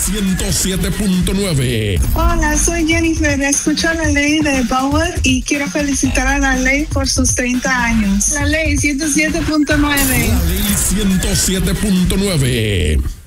107.9. Hola, soy Jennifer. Escucho la ley de Power y quiero felicitar a la ley por sus 30 años. La ley 107.9. La ley 107.9.